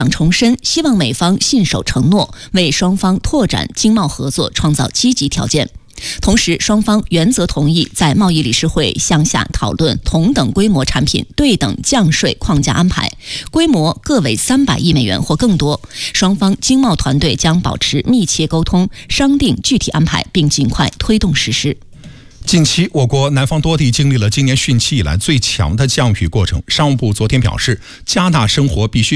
重申，希望美方信守承诺，为双方拓展经贸合作创造积极条件。同时，双方原则同意在贸易理事会向下讨论同等规模产品对等降税框架安排，规模各为300亿美元或更多。双方经贸团队将保持密切沟通，商定具体安排，并尽快推动实施。 近期，我国南方多地经历了今年汛期以来最强的降雨过程。商务部昨天表示，加大生活必需